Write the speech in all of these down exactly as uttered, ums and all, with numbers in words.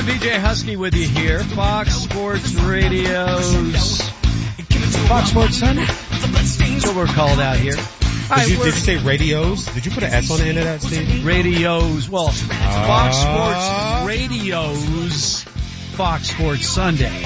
morning, V J Husky with you here. Fox Sports Radio's Fox Sports Sunday. That's what we're called out here. Did, right, you, did you say radios? Did you put an S on the end of that, Steve? Radios. Well, Uh, Fox Sports Radio's Fox Sports Sunday.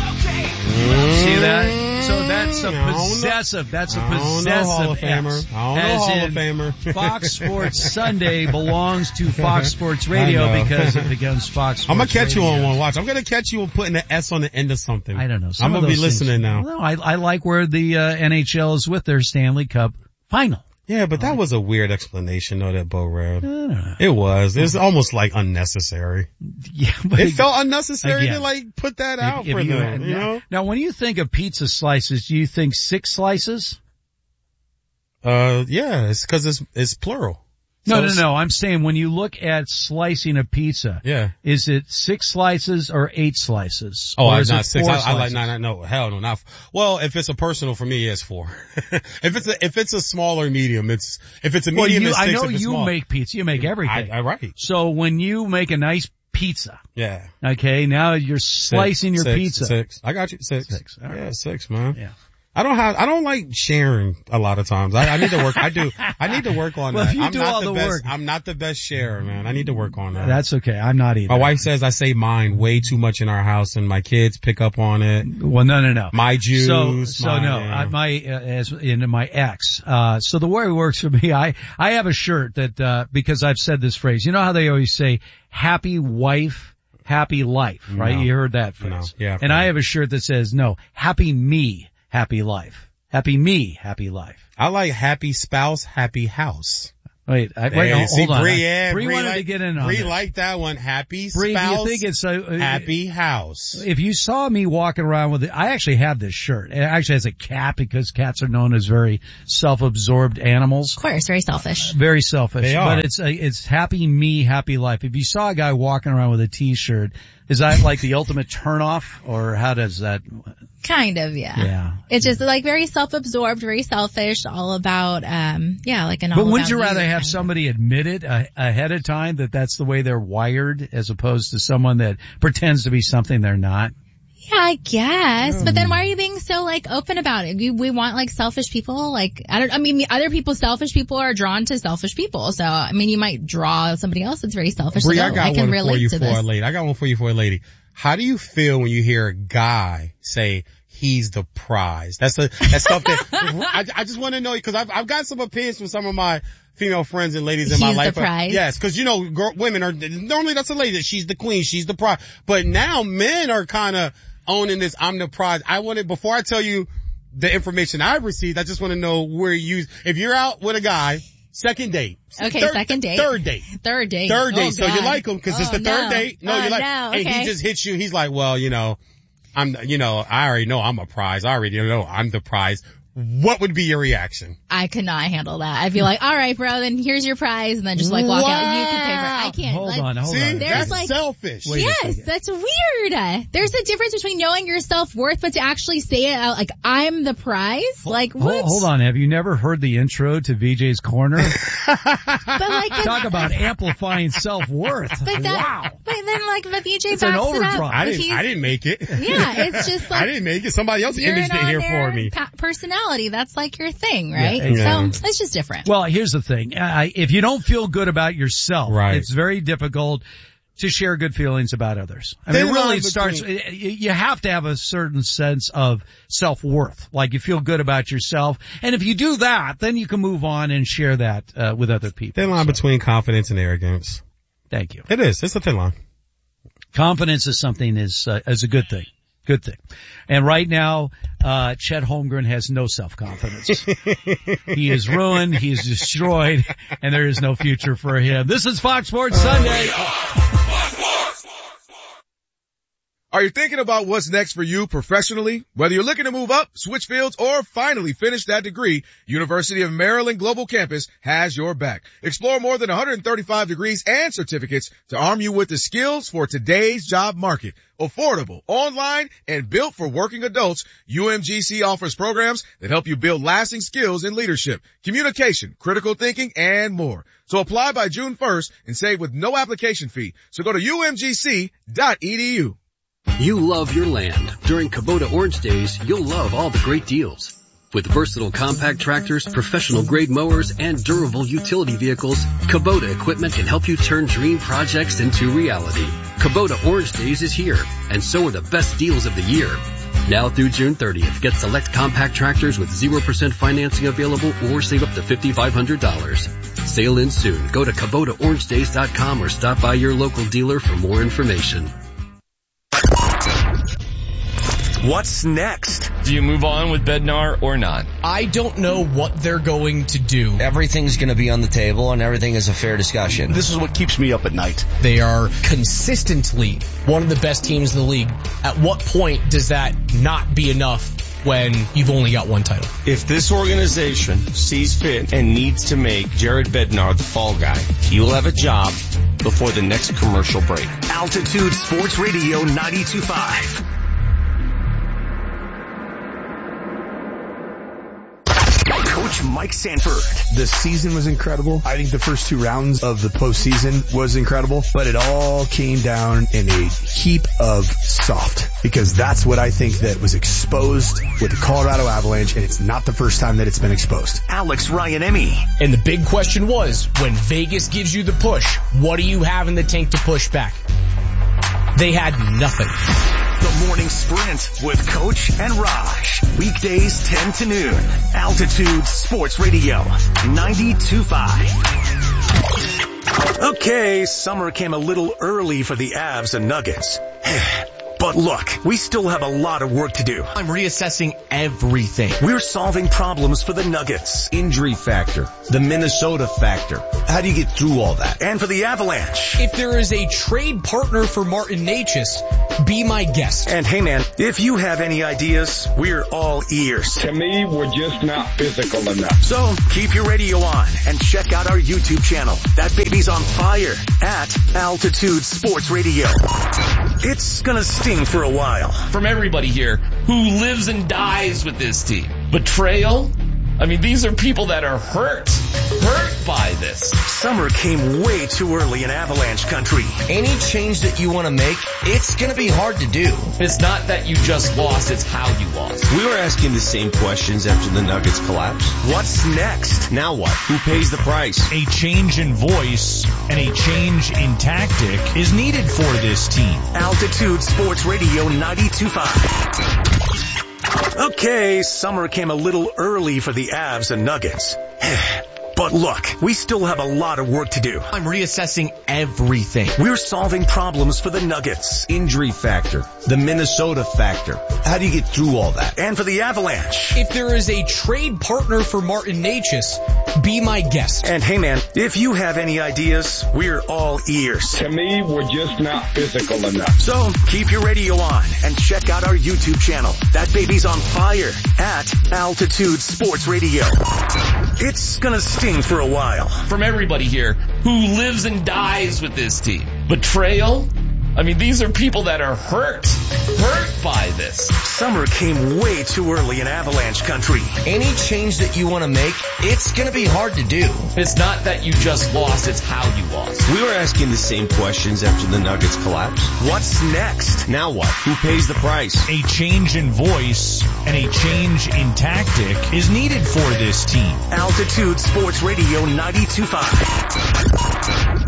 Mm, See that? So that's a I don't know. possessive. That's a I don't know, possessive Hall of Famer. S. I don't know, As Hall in, of Famer. Fox Sports Sunday belongs to Fox Sports Radio I know. because it becomes Fox Sports I'm gonna catch Radio. you on one. Watch. I'm gonna catch you on putting the S on the end of something. I don't know. Some I'm of gonna be those listening things, now. No, I, I like where the uh, N H L is with their Stanley Cup final. Yeah, but that was a weird explanation, though, that Bo read. I don't know. It was. It was almost like unnecessary. Yeah, but It felt unnecessary again, to like put that if- out if for you them, had- you know? Now, when you think of pizza slices, do you think six slices? Uh, yeah, it's cause it's, it's plural. No, So no, it's- no. I'm saying when you look at slicing a pizza, Yeah. is it six slices or eight slices? Oh, or I is not it six. four I, I like slices? no, no, no. Hell no, not. Well, if it's a personal for me, it's four. if it's a if it's a small or medium, it's if it's a Well, medium, you, it's I six. know if it's you small. make pizza. You make everything. I, I right. So when you make a nice pizza, Yeah. okay, now you're slicing your Six, pizza. Six. I got you. Six. Six, all right. Yeah, six, man. Yeah. I don't have. I don't like sharing a lot of times. I, I need to work. I do. I need to work on Well, that. if you I'm do not all the, the best. work- I'm not the best sharer, man. I need to work on that. That's okay. I'm not either. My wife says I say mine way too much in our house, and my kids pick up on it. Well, no, no, no. My Jews. So, so my, no, yeah. I, my, uh, as in my ex, uh, so the way it works for me, I, I have a shirt that, uh, because I've said this phrase, you know how they always say, happy wife, happy life, right? No. You heard that phrase. No. Yeah, I've and heard I it. have a shirt that says, no, happy me, happy life. Happy me, happy life. I like happy spouse, happy house. Wait, I, wait, Hey, hold, see, hold on. Bree, I- yeah, Bree Bree wanted like, to get in on Bree this. like that one. Happy Bree, do spouse, you think it's a, uh, happy house. if you saw me walking around with it, I actually have this shirt. It actually has a cat because cats are known as very self-absorbed animals. Of course, very selfish. Very selfish. They are. But it's a, it's happy me, happy life. If you saw a guy walking around with a t-shirt, is that like the ultimate turnoff or how does that? Kind of, yeah. Yeah. It's just like very self-absorbed, very selfish, all about, um, yeah, like an all But wouldn't about you rather kind have of- somebody admit it a, ahead of time that that's the way they're wired as opposed to someone that pretends to be something they're not? Yeah, I guess. But then why are you being so like open about it? We, we want like selfish people. Like, I don't, I mean, other people, selfish people are drawn to selfish people. So, I mean, you might draw somebody else that's very selfish. Bree, so, I oh, got I can one relate for you to for this. a lady. I got one for you for a lady. How do you feel when you hear a guy say he's the prize? That's a, that's something. I, I just want to know because I've, I've got some opinions from some of my female friends and ladies in my He's the life. prize? Yes, because you know, girl, women are normally that's a lady. She's the queen. She's the prize. But now men are kind of owning this. I'm the prize. I wanted before I tell you the information I've received. I just want to know where you. If you're out with a guy, second date. Okay, third, second date. Third date. Third date. Third date. Oh, so you God. like him because it's Oh, the third no. date. No, Oh, you like, no. and Okay. he just hits you. He's like, well, you know, I'm, you know, I already know I'm a prize. I already know I'm the prize. What would be your reaction? I could not handle that. I'd be like, all right, bro, then here's your prize, and then just like walk out. You can pay for it. I can't. Hold like, on, hold See, on. There's that's like- selfish. Wait a Yes, second. that's weird. Uh, There's a difference between knowing your self-worth, but to actually say it out, like, I'm the prize? Like, what? Hold, hold on. Have you never heard the intro to V J's Corner? But like, Talk about amplifying self-worth. but that, Wow. but then like, the V J It's an backs it overdrive. up. I If didn't, he's- I didn't make it. Yeah, it's just like, I didn't make it. Somebody else you're imaged an it here on-air for me. pa- personality. That's like your thing, right? Yeah, exactly. So, it's just different. Well, here's the thing. Uh, if you don't feel good about yourself, Right. it's very difficult to share good feelings about others. I mean, Thin it really line starts, between- you you have to have a certain sense of self-worth. Like you feel good about yourself. And if you do that, then you can move on and share that, uh, with other people. Thin line between confidence and arrogance. Thank you. It is. It's a thin line. Confidence is something is, uh, is a good thing. Good thing. And right now, uh, Chet Holmgren has no self-confidence. He is ruined, he is destroyed, and there is no future for him. This is Fox Sports Sunday. Are you thinking about what's next for you professionally? Whether you're looking to move up, switch fields, or finally finish that degree, University of Maryland Global Campus has your back. Explore more than one hundred thirty-five degrees and certificates to arm you with the skills for today's job market. Affordable, online, and built for working adults, U M G C offers programs that help you build lasting skills in leadership, communication, critical thinking, and more. So apply by June first and save with no application fee. So go to U M G C dot E D U. You love your land. During Kubota Orange Days, you'll love all the great deals. With versatile compact tractors, professional grade mowers, and durable utility vehicles, Kubota equipment can help you turn dream projects into reality. Kubota Orange Days is here, and so are the best deals of the year. Now through June thirtieth, get select compact tractors with zero percent financing available or save up to five thousand five hundred dollars. Sale ends soon. Go to Kubota Orange Days dot com or stop by your local dealer for more information. What's next? Do you move on with Bednar or not? I don't know what they're going to do. Everything's going to be on the table and everything is a fair discussion. This is what keeps me up at night. They are consistently one of the best teams in the league. At what point does that not be enough when you've only got one title? If this organization sees fit and needs to make Jared Bednar the fall guy, he will have a job before the next commercial break. Altitude Sports Radio ninety-two point five. Coach Mike Sanford. The season was incredible. I think the first two rounds of the postseason was incredible, but it all came down in a heap of soft, because that's what I think that was exposed with the Colorado Avalanche, and it's not the first time that it's been exposed. Alex Ryan-Emmy. And the big question was, when Vegas gives you the push, what do you have in the tank to push back? They had nothing. The Morning Sprint with Coach and Raj. Weekdays ten to noon. Altitude Sports Radio ninety-two point five. Okay, summer came a little early for the Avs and Nuggets. But look, we still have a lot of work to do. I'm reassessing everything. We're solving problems for the Nuggets. Injury factor, the Minnesota factor. How do you get through all that? And for the Avalanche. If there is a trade partner for Martin Necas, be my guest. And hey man, if you have any ideas, we're all ears. To me, we're just not physical enough. So keep your radio on and check out our YouTube channel. That baby's on fire at Altitude Sports Radio. It's gonna sting for a while. From everybody here who lives and dies with this team. Betrayal? I mean, these are people that are hurt, hurt by this. Summer came way too early in Avalanche country. Any change that you want to make, it's going to be hard to do. It's not that you just lost, it's how you lost. We were asking the same questions after the Nuggets collapsed. What's next? Now what? Who pays the price? A change in voice and a change in tactic is needed for this team. Altitude Sports Radio ninety-two point five. Okay, summer came a little early for the Avs and Nuggets. But look, we still have a lot of work to do. I'm reassessing everything. We're solving problems for the Nuggets. Injury factor, the Minnesota factor. How do you get through all that? And for the Avalanche. If there is a trade partner for Martin Necas, be my guest. And hey man, if you have any ideas, we're all ears. To me, we're just not physical enough. So keep your radio on and check out our YouTube channel. That baby's on fire at Altitude Sports Radio. It's gonna sting for a while. From everybody here who lives and dies with this team. Betrayal? I mean, these are people that are hurt, hurt by this. Summer came way too early in Avalanche country. Any change that you want to make, it's going to be hard to do. It's not that you just lost, it's how you lost. We were asking the same questions after the Nuggets collapsed. What's next? Now what? Who pays the price? A change in voice and a change in tactic is needed for this team. Altitude Sports Radio ninety-two point five.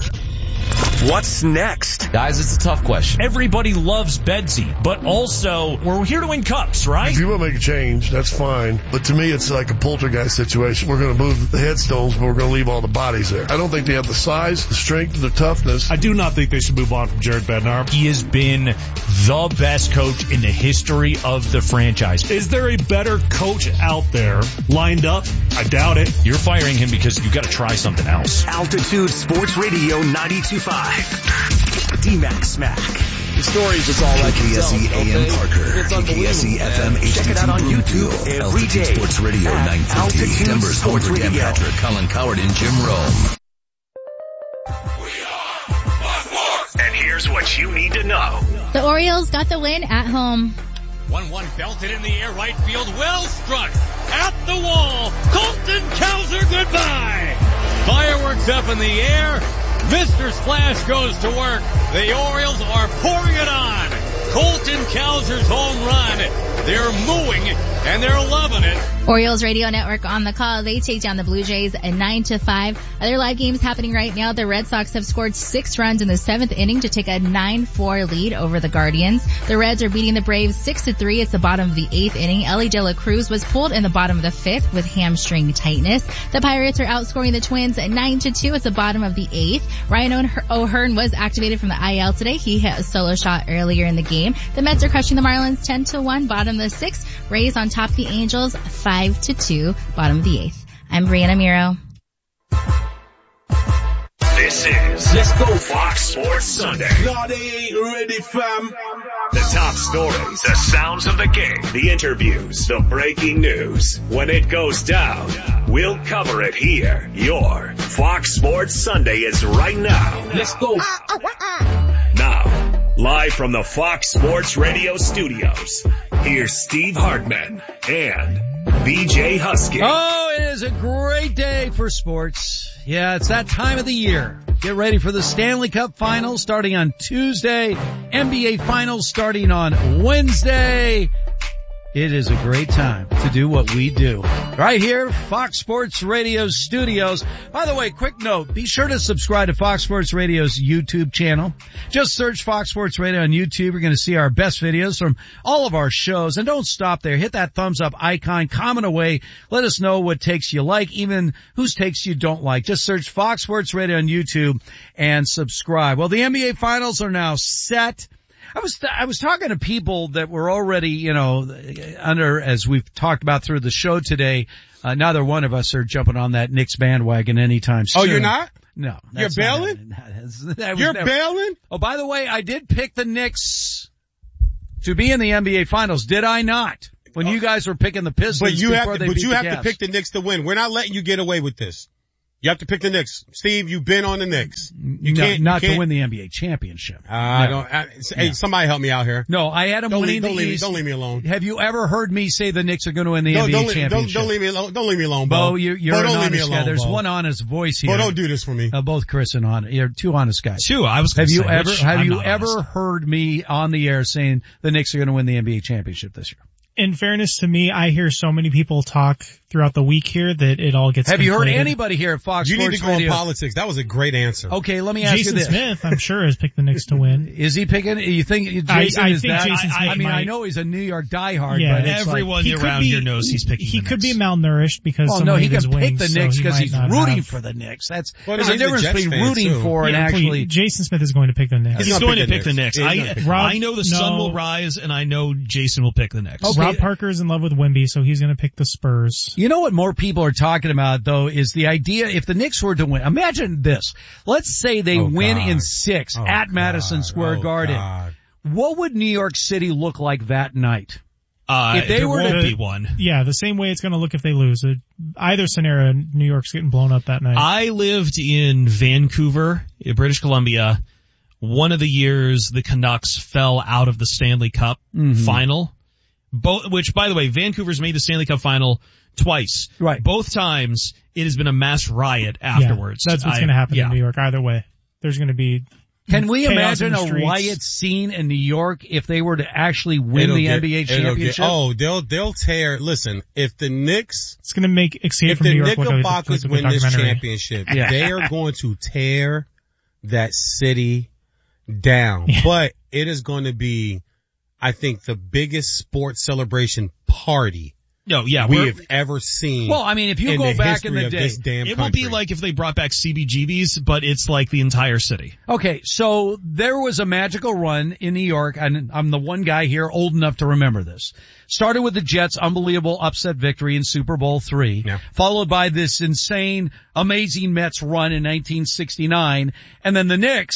What's next? Guys, it's a tough question. Everybody loves Bedsy, but also we're here to win cups, right? If you want to make a change, that's fine. But to me, it's like a poltergeist situation. We're going to move the headstones, but we're going to leave all the bodies there. I don't think they have the size, the strength, the toughness. I do not think they should move on from Jared Bednar. He has been the best coach in the history of the franchise. Is there a better coach out there lined up? I doubt it. You're firing him because you got to try something else. Altitude Sports Radio ninety-two point five. D-Mac Smack. The stories is all I can K S E tell. A M Okay? Parker, It's unbelievable. K S E F M man. H Check D it out two on YouTube Broomfield, every Altitude day. Sports Radio at nine fifty, Altitude Denver's home Sports for Dan Radio. Patrick, Colin Coward, and Jim Rome. And here's what you need to know. The Orioles got the win at home. one one belted in the air, right field, well struck, at the wall, Colton Cowser goodbye! Fireworks up in the air, Mister Splash goes to work, the Orioles are pouring it on, Colton Cowser's home run, they're mooing, and they're loving it. Orioles Radio Network on the call. They take down the Blue Jays at nine to five. Other live games happening right now. The Red Sox have scored six runs in the seventh inning to take a nine four lead over the Guardians. The Reds are beating the Braves six to three. It's the bottom of the eighth inning. Ellie De La Cruz was pulled in the bottom of the fifth with hamstring tightness. The Pirates are outscoring the Twins at nine to two. It's the bottom of the eighth. Ryan O'Hearn was activated from the I L today. He hit a solo shot earlier in the game. The Mets are crushing the Marlins ten to one, bottom of the sixth. Rays on top of the Angels five to two, bottom of the eighth. I'm Brianna Miro. This is Let's Go Fox Sports Sunday. No, they ain't ready, fam. The top stories, the sounds of the game, the interviews, the breaking news. When it goes down, we'll cover it here. Your Fox Sports Sunday is right now. Let's go. Now, live from the Fox Sports Radio studios, here's Steve Hartman and B J Husky. Oh, it is a great day for sports. Yeah, it's that time of the year. Get ready for the Stanley Cup Finals starting on Tuesday. N B A Finals starting on Wednesday. It is a great time to do what we do. Right here, Fox Sports Radio studios. By the way, quick note, be sure to subscribe to Fox Sports Radio's YouTube channel. Just search Fox Sports Radio on YouTube. You're going to see our best videos from all of our shows. And don't stop there. Hit that thumbs up icon, comment away. Let us know what takes you like, even whose takes you don't like. Just search Fox Sports Radio on YouTube and subscribe. Well, the N B A Finals are now set. I was, I was talking to people that were already, you know, under, as we've talked about through the show today, uh, neither one of us are jumping on that Knicks bandwagon anytime soon. Oh, you're not? No. You're bailing? Not, that, that you're never, bailing? Oh, by the way, I did pick the Knicks to be in the N B A Finals, did I not? When you guys were picking the Pistons but you before have to, they but beat you the have Cavs. to pick the Knicks to win. We're not letting you get away with this. You have to pick the Knicks. Steve, you've been on the Knicks. You no, can't, not you can't, to win the N B A championship. Uh, I no. don't, I, hey, no. somebody help me out here. No, I had them don't winning leave, the don't leave East. Me, don't leave me alone. Have you ever heard me say the Knicks are going to win the no, N B A don't, championship? Don't, don't leave me alone. Don't leave me alone, Bo. Bo, you, you're Bo, an don't leave honest me guy. alone, There's Bo. one honest voice here. Bo, don't do this for me. Uh, both Chris and on. You're two honest guys. Two. I was. Have you say, ever which, have I'm you ever honest. heard me on the air saying the Knicks are going to win the N B A championship this year? In fairness to me, I hear so many people talk throughout the week here that it all gets Have you heard conflated. anybody here at Fox You Sports need to go Radio? on politics. That was a great answer. Okay, let me ask Jason you this. Smith, I'm sure, has picked the Knicks to win. Is he picking? You think Jason I, I is think that? Jason Smith I, I mean, might. I know he's a New York diehard, Yeah, but it's everyone like, around be, here knows he's picking. He the could Knicks. be malnourished because well, so no, many he of his can pick wings, the Knicks so he because might he's not rooting have. for the Knicks. That's Well, there's no, a he's a difference Jets between fan, rooting too. for and Yeah, please, actually. Jason Smith is going to pick the Knicks. He's He's gonna going pick to the pick the Knicks. Knicks. He's gonna I, pick the Rob- I know the no. sun will rise, and I know Jason will pick the Knicks. Okay. Rob Parker's in love with Wemby, so he's going to pick the Spurs. You know what more people are talking about though is the idea if the Knicks were to win. Imagine this. Let's say they Oh, win God. in six Oh, at God. Madison Square Oh, Garden. God. What would New York City look like that night? Uh, If they there were won't to- be one. Yeah, the same way it's going to look if they lose. Uh, Either scenario, New York's getting blown up that night. I lived in Vancouver, in British Columbia. One of the years the Canucks fell out of the Stanley Cup Mhm. final. Both, which by the way, Vancouver's made the Stanley Cup final twice. Right. Both times it has been a mass riot afterwards. Yeah, that's what's I- going to happen yeah. in New York. Either way, there's going to be. Can we chaos in imagine the a streets. riot scene in New York if they were to actually win It'll the get- N B A it'll get- championship? oh, they'll, they'll tear, listen, if the Knicks, It's going to make Escape if from the New York look like a- Knickerbockers like a win this documentary. championship, Yeah. they are going to tear that city down. Yeah. But it is going to be, I think, the biggest sports celebration party No, yeah, we we're- have ever seen. Well, I mean, if you in go the back in history the of day, this damn it won't be country. like if they brought back C B G B's, but it's like the entire city. Okay, so there was a magical run in New York, and I'm the one guy here old enough to remember this. Started with the Jets' unbelievable upset victory in Super Bowl three, Yeah. followed by this insane, amazing Mets run in nineteen sixty-nine, and then the Knicks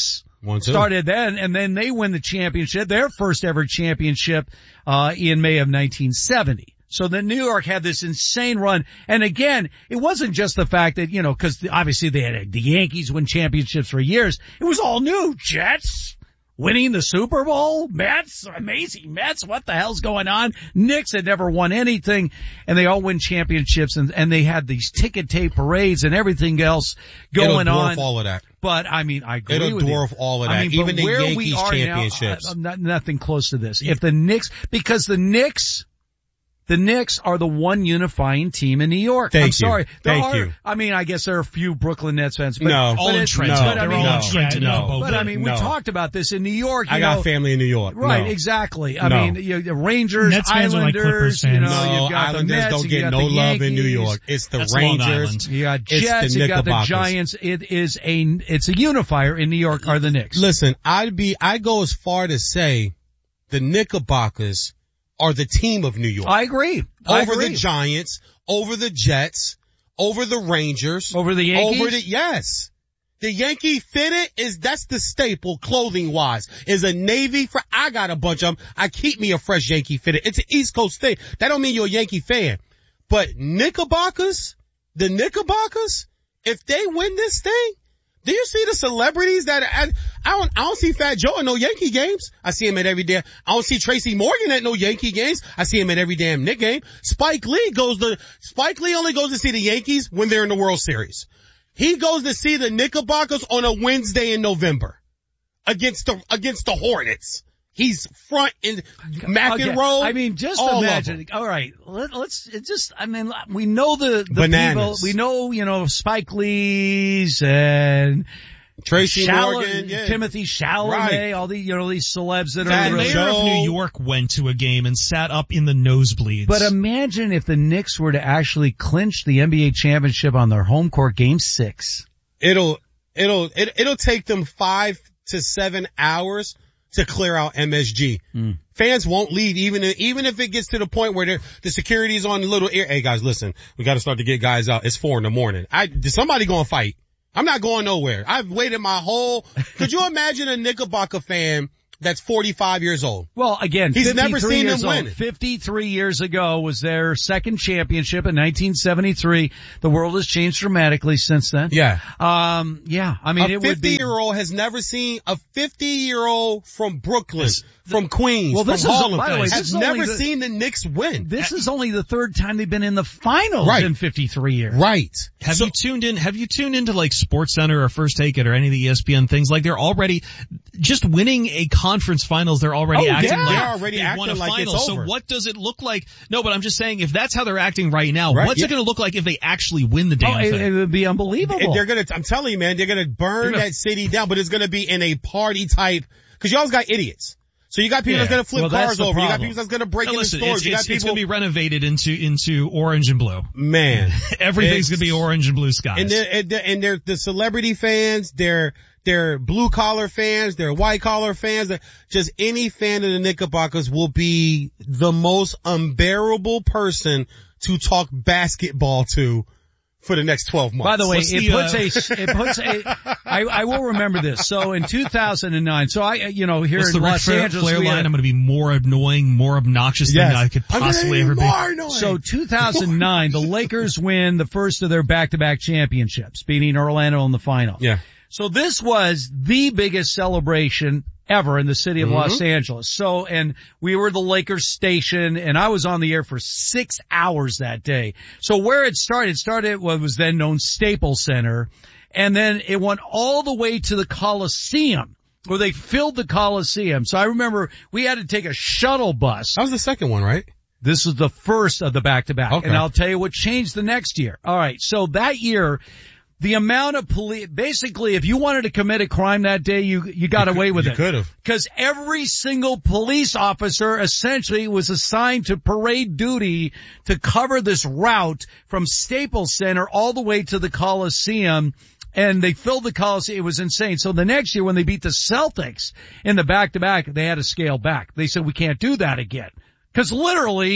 One, two. Started then, and then they win the championship, their first ever championship, uh, in May of nineteen seventy. So the New York had this insane run. And again, it wasn't just the fact that, you know, cause obviously they had the Yankees win championships for years. It was all new. Jets winning the Super Bowl. Mets, amazing Mets. What the hell's going on? Knicks had never won anything, and they all win championships, and, and they had these ticket tape parades and everything else going It'll dwarf on. all of that. But I mean, I agree It'll with dwarf you. all of that. I mean, Even but the where Yankees we are championships. Now, uh, not, nothing close to this. If the Knicks, because the Knicks, the Knicks are the one unifying team in New York. Thank I'm you. sorry. There Thank are, you. I mean, I guess there are a few Brooklyn Nets fans. But, No. but All in it's- Trenton. But, I They're mean, all in no, Trenton. no. No. But I mean, we No. talked about this in New York. You I got know, family in New York. Right, No. exactly. I No. mean, you, the Rangers, Nets fans are like Islanders, Clippers you fans. know, No, you've got Islanders the Mets, don't you get got no the love in New Yankees. York. It's the That's Long Rangers. Island. You got It's Jets, the you got the Knickerbockers. Giants. It is a, it's a unifier in New York are the Knicks. Listen, I'd be, I go as far to say the Knickerbockers are the team of New York. I agree. I over agree. the Giants, over the Jets, over the Rangers, Over the Yankees? over the, yes. The Yankee fitted is, that's the staple clothing wise. Is a Navy for, I got a bunch of them. I keep me a fresh Yankee fitted. It's an East Coast thing. That don't mean you're a Yankee fan. But Knickerbockers, the Knickerbockers, if they win this thing, do you see the celebrities that, I, I don't, I don't see Fat Joe at no Yankee games. I see him at every damn, I don't see Tracy Morgan at no Yankee games. I see him at every damn Knick game. Spike Lee goes to, Spike Lee only goes to see the Yankees when they're in the World Series. He goes to see the Knickerbockers on a Wednesday in November against the, against the Hornets. He's front in McEnroe. Okay. I mean, just all imagine. All right, let, let's it just. I mean, we know the, the Bananas. people. We know, you know, Spike Lee's and Tracy Chalamet, Morgan, yeah. Timothy Chalamet, Right. all the you know these celebs that The are. mayor really- Joe. of New York went to a game and sat up in the nosebleeds. But imagine if the Knicks were to actually clinch the N B A championship on their home court, Game Six. It'll, it'll, it, it'll take them five to seven hours to clear out M S G. Mm. Fans won't leave even, even if it gets to the point where they're- the security's on the little ear. Hey guys, listen, we gotta start to get guys out. It's four in the morning. I, somebody gonna fight. I'm not going nowhere. I've waited my whole, could you imagine a Knickerbocker fan that's forty-five years old? Well, again, He's fifty-three never seen years them old. win. fifty-three years ago was their second championship in nineteen seventy-three. The world has changed dramatically since then. Yeah. Um, yeah, I mean, a it would be. fifty year old has never seen a fifty year old from Brooklyn, from Queens, Well, this from is- Harlem, by the way, this has is only never the- seen the Knicks win. This is only the third time they've been in the finals Right. in fifty-three years. Right. Have you tuned in, have you tuned into like SportsCenter or First Take It or any of the E S P N things? Like they're already, just winning a conference finals, they're already Oh, acting yeah. like They're already they've won a acting like it's final. So over. what does it look like? No, but I'm just saying if that's how they're acting right now, Right, what's yeah. it going to look like if they actually win the damn Oh, it, thing? it would be unbelievable. And they're gonna, I'm telling you, man, they're gonna burn They're gonna- that city down, but it's gonna be in a party type, cause you always got idiots. So you got people Yeah. that's gonna flip Well, that's cars the over. You got problem. people that's gonna break Now into listen, stores. it's, You got it's, it's people, going to be renovated into into orange and blue. man, Everything's It's- going to be orange and blue skies. and they're, and they're, and they're the celebrity fans, they're, they're blue collar fans, they're white collar fans, they're just any fan of the Knickerbockers will be the most unbearable person to talk basketball to for the next twelve months. By the way, What's it the, puts uh, a, it puts a, I, I will remember this. So in two thousand nine, so I, you know, here What's in the Ric Los Flair, Angeles, Flair we line? had- I'm going to be more annoying, more obnoxious Yes. than I could I'm gonna possibly be ever be. more annoying. So two thousand nine, the Lakers win the first of their back-to-back championships, beating Orlando in the final. Yeah. So this was the biggest celebration ever in the city of Mm-hmm. Los Angeles. So, and we were the Lakers station, and I was on the air for six hours that day. So where it started, it started what was then known Staples Center, and then it went all the way to the Coliseum, where they filled the Coliseum. So I remember we had to take a shuttle bus. That was the second one, right? This is the first of the back-to-back. Okay. And I'll tell you what changed the next year. All right. So that year, the amount of police, basically, if you wanted to commit a crime that day, you, you got away with you it. could have. Because every single police officer essentially was assigned to parade duty to cover this route from Staples Center all the way to the Coliseum. And they filled the Coliseum. It was insane. So the next year when they beat the Celtics in the back-to-back, they had to scale back. They said, we can't do that again. Cause literally,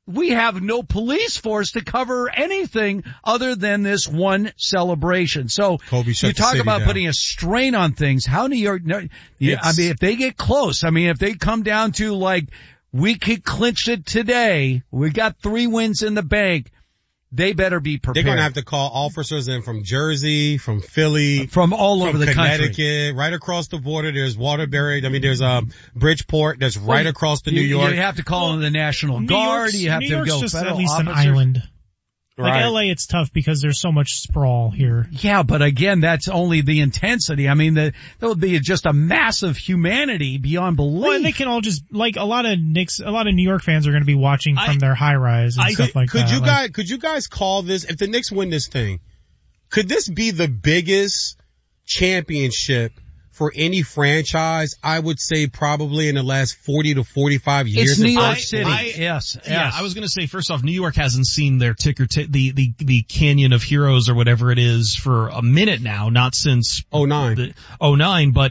we have no police force to cover anything other than this one celebration. So Kobe shut you the talk city about down. putting a strain on things. How New York, no, yeah, I mean, if they get close, I mean, if they come down to like, we could clinch it today, we got three wins in the bank, they better be prepared. They're going to have to call officers in from Jersey, from Philly, from all over from the Connecticut, country. right across the border. There's Waterbury. I mean, there's um Bridgeport. That's right Well, across the you, New York. You have to call in the National New Guard. York's- You have New to York's go just federal at least officers. an island. Like Right. L A, it's tough because there's so much sprawl here. Yeah, but again, that's only the intensity. I mean, the, there would be just a massive humanity beyond belief. Well, and they can all just, like, a lot of Knicks, a lot of New York fans are going to be watching from their high rise and I- stuff like could that. you Like, guys, could you guys call this, if the Knicks win this thing, could this be the biggest championship for any franchise? I would say probably in the last forty to forty-five years. It's New in York Boston. City. I- yes, Yeah, yes. I was going to say, first off, New York hasn't seen their ticker, t- the, the, the Canyon of Heroes or whatever it is for a minute now, not since oh nine. the, oh nine, but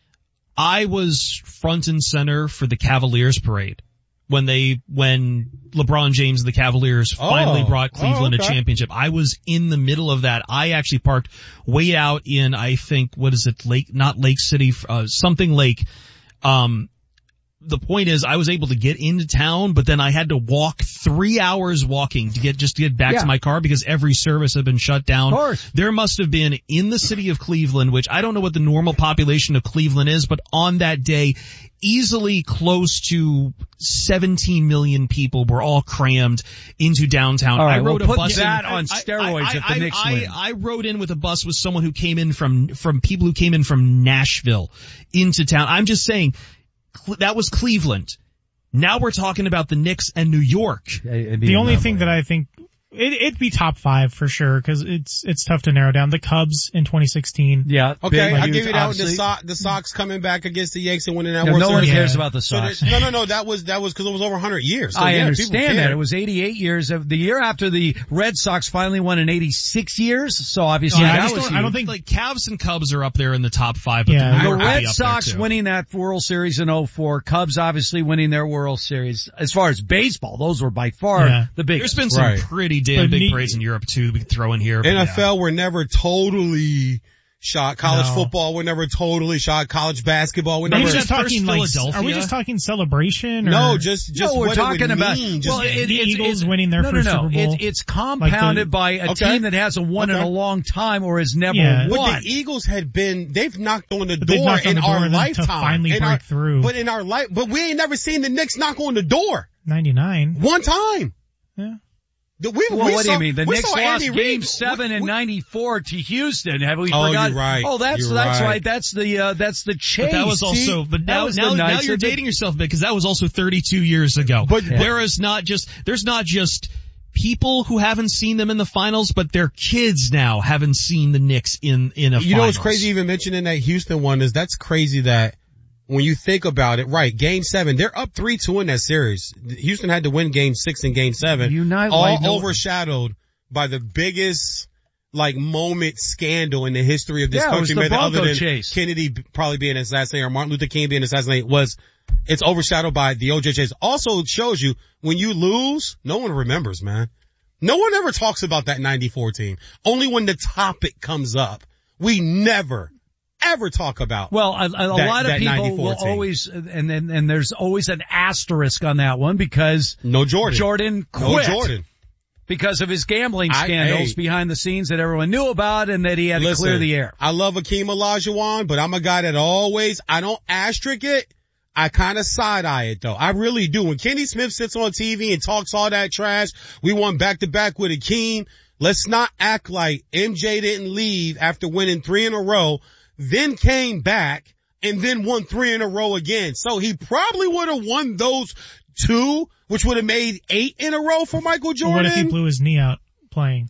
I was front and center for the Cavaliers parade when they, when LeBron James and the Cavaliers Oh. finally brought Oh, Cleveland okay. a championship. I was in the middle of that. I actually parked way out in, I think, what is it, Lake, not Lake City, uh, something Lake, um, the point is I was able to get into town, but then I had to walk three hours walking to get, just to get back Yeah. to my car because every service had been shut down. Of course. There must have been in the city of Cleveland, which I don't know what the normal population of Cleveland is, but on that day, easily close to seventeen million people were all crammed into downtown. All right, I rode well, a put bus that in, on I- steroids I, if the I, Knicks I, win. I rode in with a bus with someone who came in from, from people who came in from Nashville into town. I'm just saying, Cle- that was Cleveland. Now we're talking about the Knicks and New York. the only thing that I think, it, it'd be top five for sure because it's, it's tough to narrow down. The Cubs in twenty sixteen. Yeah. Okay, big, I'll huge, give you that one. The, obviously. so- the Sox coming back against the Yankees and winning that No, World no one Series. cares about the So Sox. that- no, no, no. That was that was because it was over one hundred years. So, I yeah, people understand that. care. It was eighty-eight years of the year after the Red Sox finally won in eighty-six years. So obviously Yeah, I that just was don't, I don't huge. think like Cavs and Cubs are up there in the top five, but Yeah. the, New The York would Red be up Sox there too. winning that World Series in oh four, Cubs obviously winning their World Series. As far as baseball, those were by far Yeah. the biggest. There's been some Right. pretty damn But big ne- parades in Europe too that we could throw in here. but N F L yeah. were never totally shot. College No. football were never totally shot. College basketball were Are we never. just talking like, Philadelphia? are we just talking celebration? Or No, just just no, we're what talking it would about mean. Just, well, it, the it's, Eagles it's, winning their no, first no, no. Super Bowl. It, it's compounded by a Okay. team that hasn't won in Okay. a long time or has never Yeah. But won. the Eagles had been, they've knocked on the But they've door knocked on in the door our and then lifetime. to finally In break our- through. But in our life, but we ain't never seen the Knicks knock on the door. ninety-nine. One time. Yeah. The- We, Well, we what saw, do you mean? The we Knicks saw lost Andy Game Reid. Seven We- in we- ninety-four to Houston. Have we Oh, forgotten? you're right. Oh, that's You're that's right. right. That's the uh, that's the chase. But that was See? also, but That now, was the now, now Knights you're that did- dating yourself because that was also thirty-two years ago. But- But there is not just, there's not just people who haven't seen them in the finals, but their kids now haven't seen the Knicks in, in a You know what's finals. crazy even mentioning that Houston one is that's crazy that when you think about it, right, game seven, they're up three two in that series. Houston had to win game six and game seven. Unite all like no- overshadowed by the biggest like moment scandal in the history of this Yeah, it was country, the maybe other Bronco than chase. Kennedy b- probably being assassinated or Martin Luther King being assassinated was it's overshadowed by the O J chase. Also it shows you when you lose, no one remembers, man. No one ever talks about that ninety-four team. Only when the topic comes up. We never, ever talk about. Well, a, a that, lot of that people ninety-four will team. always, and then and there's always an asterisk on that one because no Jordan. Jordan No quit Jordan. because of his gambling I- scandals hey. behind the scenes that everyone knew about and that he had to Listen, clear the air. I love Akeem Olajuwon, but I'm a guy that always, I don't asterisk it. I kind of side eye it though. I really do. When Kenny Smith sits on T V and talks all that trash, we won back to back with Akeem. Let's not act like M J didn't leave after winning three in a row, then came back and then won three in a row again. So he probably would have won those two, which would have made eight in a row for Michael Jordan. What if he blew his knee out playing?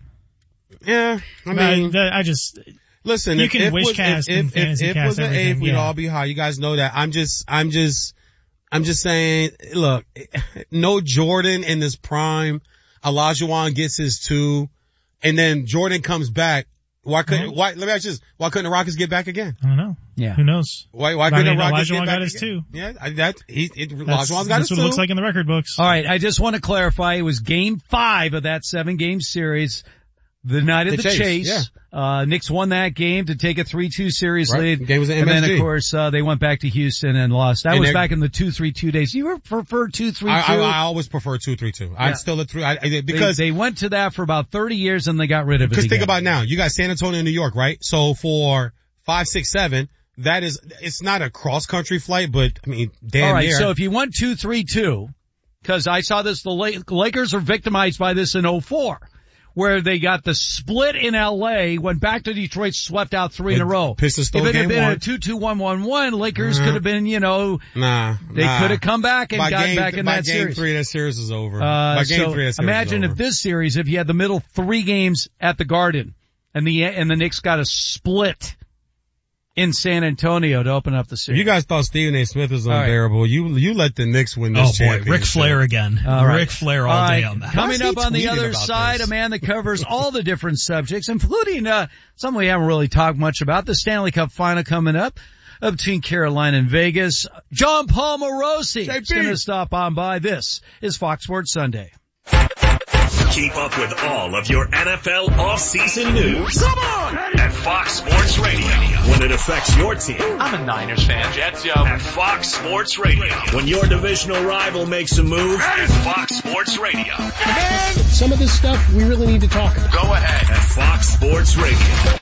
Yeah, I mean, I, that, I just, listen, you if, can if wish was, cast if, and if, fantasy if, if cast was an everything, eighth, we'd yeah. all be high. You guys know that. I'm just, I'm just, I'm just saying, look, no Jordan in this prime. Olajuwon gets his two, and then Jordan comes back. Why couldn't, why, let me ask you this. Why couldn't the Rockets get back again? I don't know. Yeah. Who knows? Why, why I couldn't mean, the Rockets Olajuwon get back got his again? two. Yeah, I- that, he, it, That's, Olajuwon's got that's his what it two. looks like in the record books. All right, I just want to clarify. It was game five of that seven game series. The night of The the chase, chase. Uh, Knicks won that game to take a three two series Right. lead. The game was at and then M S G. of course, uh, they went back to Houston and lost. That And was they're- back in the two three two days. You prefer two three two? I, I, I always prefer two three two. Yeah. I'm still a three, I, I, because, they, they went to that for about thirty years and they got rid of it. because think again. about now, you got San Antonio and New York, right? So for five, six, seven, that is, it's not a cross country flight, but I mean, damn All right, near. so if you went two three two, because I saw this, the Lakers are victimized by this in oh four. Where they got the split in L A, went back to Detroit, swept out three in a row. Pistons stole If it had game been one. a two two one one one, Lakers Uh-huh. could have been, you know, Nah, they nah. could have come back and by gotten game, back in by that game series. three, that series is over. Uh, by game so three, that series imagine is over. if this series, if you had the middle three games at the Garden, and the and the Knicks got a split in San Antonio to open up the If series. you guys thought Stephen A. Smith was All right. unbearable, you you let the Knicks win this Oh boy, championship. Ric Flair again. All right. Ric Flair all, All day right. on that. Coming Why is up he on the tweeting other about side, this? a man that covers all the different subjects, including uh something we haven't really talked much about, the Stanley Cup final coming up uh, between Carolina and Vegas. John Paul Morosi is going to stop on by. This is Fox Sports Sunday. Keep up with all of your N F L offseason news. Come on! At Fox Sports Radio. When it affects your team. I'm a Niners fan. Jets, yo. At Fox Sports Radio. When your divisional rival makes a move. At Fox Sports Radio. And some of this stuff we really need to talk about. Go ahead. At Fox Sports Radio.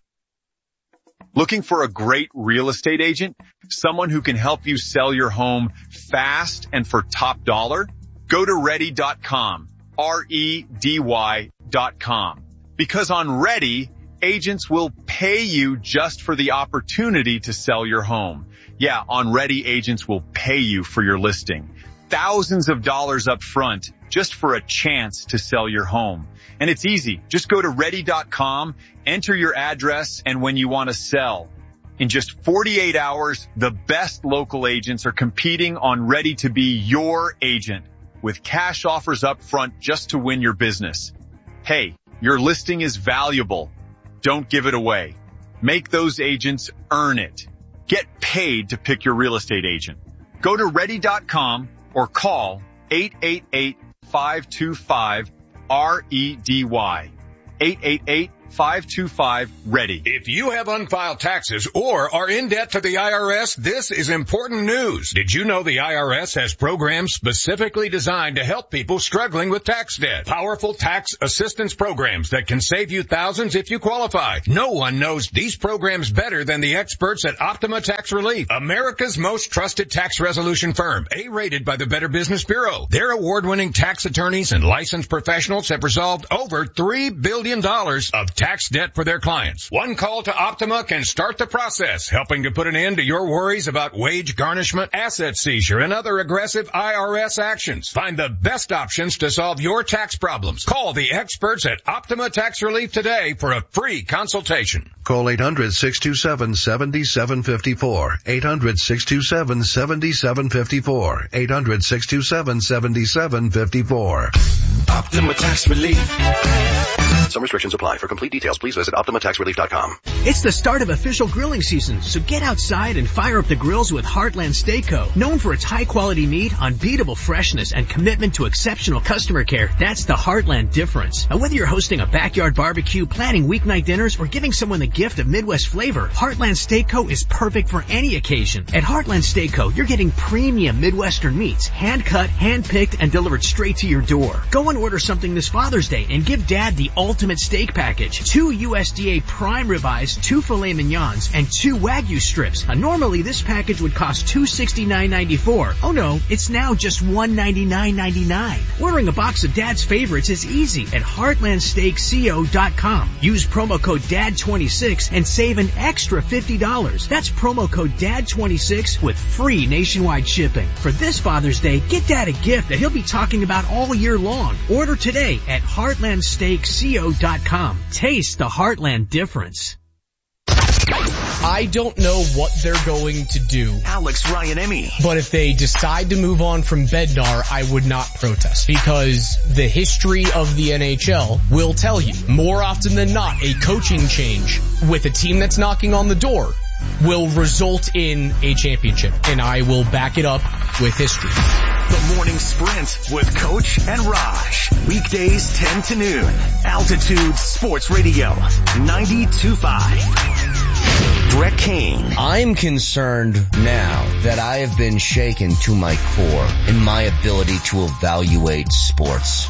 Looking for a great real estate agent? Someone who can help you sell your home fast and for top dollar? Go to ready dot com. R E D Y dot com. Because on Ready, agents will pay you just for the opportunity to sell your home. Yeah, on Ready, agents will pay you for your listing. Thousands of dollars up front just for a chance to sell your home. And it's easy. Just go to ready dot com, enter your address and when you want to sell. In just forty-eight hours, the best local agents are competing on Ready to be your agent, with cash offers up front just to win your business. Hey, your listing is valuable. Don't give it away. Make those agents earn it. Get paid to pick your real estate agent. Go to ready dot com or call eight eight eight, five two five, R E D Y. eight eight eight, five two five, READY. If you have unfiled taxes or are in debt to the I R S, this is important news. Did you know the I R S has programs specifically designed to help people struggling with tax debt? Powerful tax assistance programs that can save you thousands if you qualify. No one knows these programs better than the experts at Optima Tax Relief, America's most trusted tax resolution firm, A-rated by the Better Business Bureau. Their award-winning tax attorneys and licensed professionals have resolved over three billion dollars of tax debt for their clients. One call to Optima can start the process, helping to put an end to your worries about wage garnishment, asset seizure, and other aggressive I R S actions. Find the best options to solve your tax problems. Call the experts at Optima Tax Relief today for a free consultation. Call eight hundred, six two seven, seven seven five four. eight hundred, six two seven, seven seven five four. eight hundred, six two seven, seven seven five four. Optima Tax Relief. Some restrictions apply. For complete details, please visit optima tax relief dot com. It's the start of official grilling season, so get outside and fire up the grills with Heartland Steak Co. Known for its high-quality meat, unbeatable freshness, and commitment to exceptional customer care, that's the Heartland difference. Now, whether you're hosting a backyard barbecue, planning weeknight dinners, or giving someone the gift of Midwest flavor, Heartland Steak Co. is perfect for any occasion. At Heartland Steak Co., you're getting premium Midwestern meats, hand-cut, hand-picked, and delivered straight to your door. Go and order something this Father's Day and give Dad the ultimate steak package. Two U S D A prime ribeyes, two filet mignons, and two Wagyu strips. Now, normally this package would cost two hundred sixty-nine dollars and ninety-four cents. Oh no, it's now just one hundred ninety-nine dollars and ninety-nine cents. Ordering a box of Dad's favorites is easy at heartland steak co dot com. Use promo code D A D twenty-six and save an extra fifty dollars. That's promo code D A D twenty-six with free nationwide shipping. For this Father's Day, get Dad a gift that he'll be talking about all year long. Order today at heartland steak co dot com. Taste the Heartland difference. I don't know what they're going to do. Alex Ryan Emmy. But if they decide to move on from Bednar, I would not protest. Because the history of the N H L will tell you, more often than not, a coaching change with a team that's knocking on the door will result in a championship. And I will back it up with history. The Morning Sprint with Coach and Raj. Weekdays ten to noon. Altitude Sports Radio. ninety-two point five. Brett Kane. I'm concerned now that I have been shaken to my core in my ability to evaluate sports.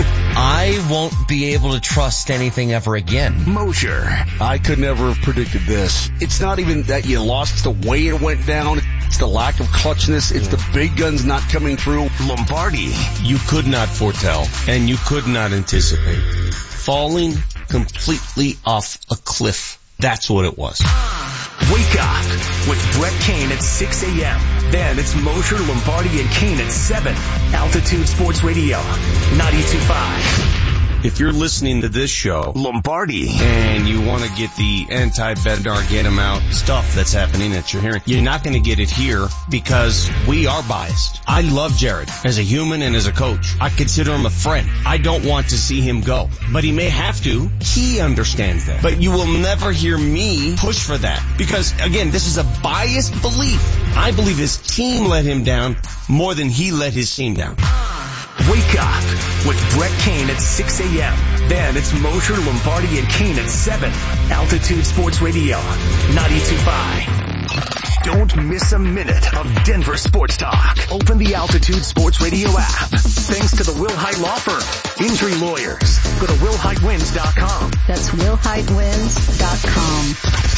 I won't be able to trust anything ever again. Mosher. I could never have predicted this. It's not even that you lost, it's the way it went down. It's the lack of clutchness. It's the big guns not coming through. Lombardi. You could not foretell, and you could not anticipate. Falling completely off a cliff. That's what it was. Wake up with Brett Kane at six a.m. Then it's Mosher, Lombardi, and Kane at seven. Altitude Sports Radio, ninety-two point five. If you're listening to this show, Lombardi, and you want to get the anti-Bednar, get him out stuff that's happening that you're hearing, you're not going to get it here because we are biased. I love Jared as a human and as a coach. I consider him a friend. I don't want to see him go, but he may have to. He understands that. But you will never hear me push for that because, again, this is a biased belief. I believe his team let him down more than he let his team down. Wake up with Brett Kane at six a.m. Then it's Mosher, Lombardi, and Kane at seven. Altitude Sports Radio, ninety-two point five. Don't miss a minute of Denver sports talk. Open the Altitude Sports Radio app. Thanks to the Will Hite Law Firm. Injury lawyers. Go to will hite wins dot com. That's will hite wins dot com.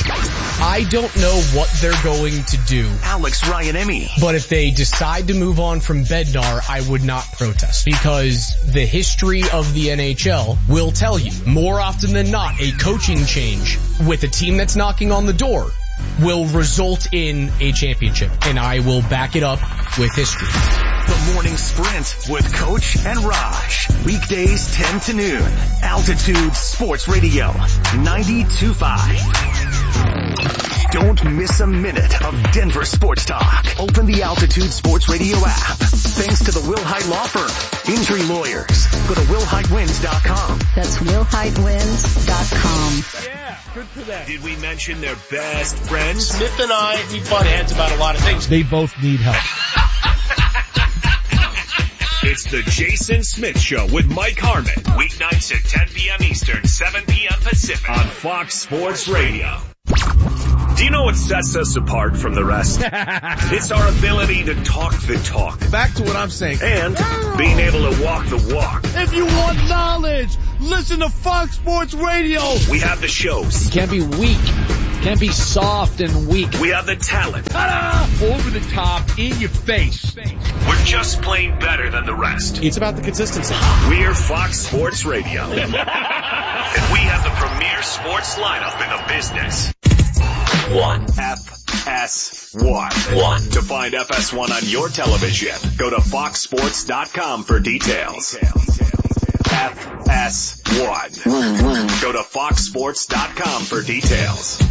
I don't know what they're going to do. Alex Ryan Emmy. But if they decide to move on from Bednar, I would not protest. Because the history of the N H L will tell you, more often than not, a coaching change with a team that's knocking on the door will result in a championship. And I will back it up with history. The Morning Sprint with Coach and Raj. Weekdays ten to noon. Altitude Sports Radio, ninety-two point five. Don't miss a minute of Denver sports talk. Open the Altitude Sports Radio app. Thanks to the Will Hite Law Firm. Injury lawyers. Go to will hite wins dot com. That's will hite wins dot com. Yeah, good for them. Did we mention their best friends? Smith and I, we butt heads about a lot of things. They both need help. It's the Jason Smith Show with Mike Harmon. Weeknights at ten p.m. Eastern, seven p.m. Pacific on Fox Sports Radio. Do you know what sets us apart from the rest? It's our ability to talk the talk. Back to what I'm saying. And being able to walk the walk. If you want knowledge, listen to Fox Sports Radio. We have the shows. You can't be weak. Can't be soft and weak. We have the talent. Ta-da! Over the top, in your face. We're just plain better than the rest. It's about the consistency. We're Fox Sports Radio. And we have the premier sports lineup in the business. One. F S one. One. To find F S one on your television, go to fox sports dot com for details. F S one. One, one. Go to fox sports dot com for details.